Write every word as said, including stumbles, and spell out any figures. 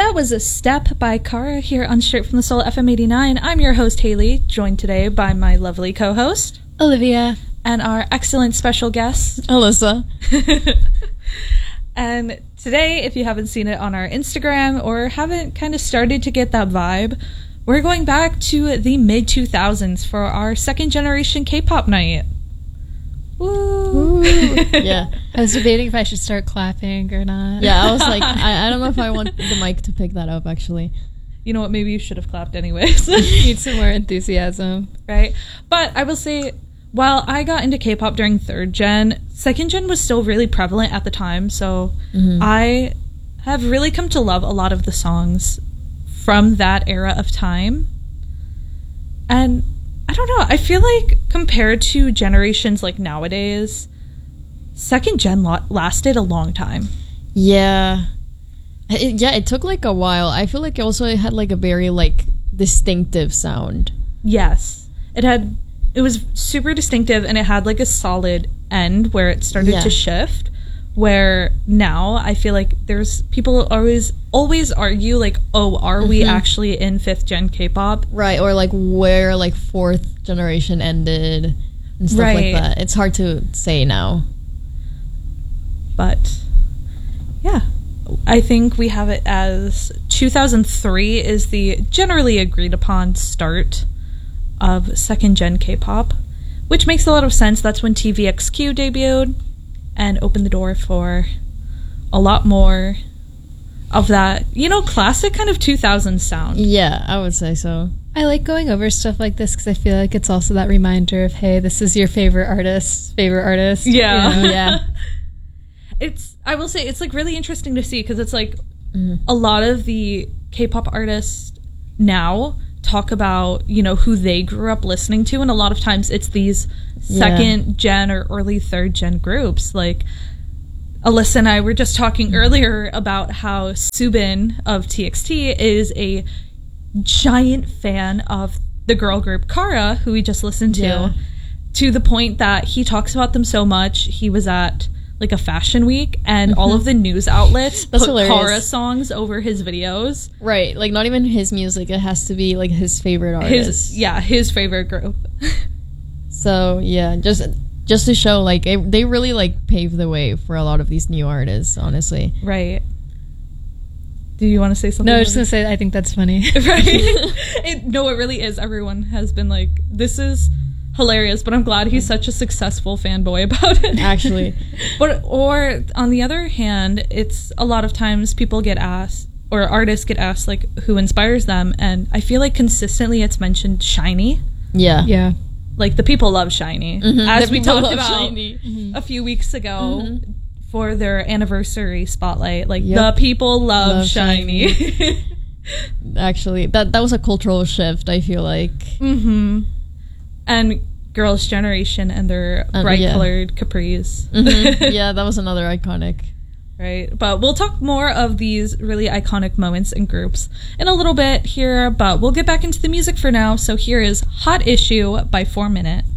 That was a Step by Kara here on Straight from the Soul F M eighty-nine. I'm your host, Haley, joined today by my lovely co-host, Olivia, and our excellent special guest, Alyssa. And today, if you haven't seen it on our Instagram or haven't kind of started to get that vibe, we're going back to the mid two thousands for our second generation K-pop night. Woo! Woo. Yeah. I was debating if I should start clapping or not. Yeah, I was like, I, I don't know if I want the mic to pick that up, actually. You know what, maybe you should have clapped anyways. Need some more enthusiasm. Right? But I will say, while I got into K-pop during third gen, second gen was still really prevalent at the time, so mm-hmm. I have really come to love a lot of the songs from that era of time. And I don't know, I feel like compared to generations like nowadays, second gen lo- lasted a long time. Yeah. It, yeah, it took like a while. I feel like it also had like a very like distinctive sound. Yes. It had, it was super distinctive, and it had like a solid end where it started yeah. to shift. Where now I feel like there's people always always argue like, oh, are mm-hmm. we actually in fifth gen K-pop? Right, or like where like fourth generation ended and stuff right. like that. It's hard to say now. But yeah, I think we have it as two thousand three is the generally agreed upon start of second gen K-pop, which makes a lot of sense. That's when T V X Q debuted and opened the door for a lot more of that, you know, classic kind of two thousands sound. Yeah, I would say so. I like going over stuff like this because I feel like it's also that reminder of, hey, this is your favorite artist, favorite artist. Yeah. You know? Yeah. It's, I will say, it's like really interesting to see because it's like mm-hmm. a lot of the K-pop artists now talk about, you know, who they grew up listening to, and a lot of times it's these second yeah. gen or early third gen groups. Like Alyssa and I were just talking earlier about how Subin of T X T is a giant fan of the girl group Kara, who we just listened to, yeah. to the point that he talks about them so much. He was at like a fashion week, and mm-hmm. all of the news outlets That's put hilarious. Kara songs over his videos. Right, like not even his music. It has to be like his favorite artist. His, yeah, his favorite group. So yeah, just just to show like it, they really like paved the way for a lot of these new artists, honestly. Right. Do you want to say something? No, I was just gonna say I think that's funny. Right. it, no, it really is. Everyone has been like, this is hilarious, but I'm glad he's such a successful fanboy about it. Actually. But or on the other hand, it's a lot of times people get asked, or artists get asked like who inspires them, and I feel like consistently it's mentioned SHINee. Yeah. Yeah. Like the people love SHINee. Mm-hmm. As the we talked about mm-hmm. a few weeks ago mm-hmm. for their anniversary spotlight. Like yep. the people love, love SHINee. SHINee. Actually, that that was a cultural shift, I feel like. Mm-hmm. And Girls' Generation and their um, bright yeah. colored capris. Mm-hmm. Yeah, that was another iconic. Right. But we'll talk more of these really iconic moments and groups in a little bit here, but we'll get back into the music for now. So here is Hot Issue by Four Minute.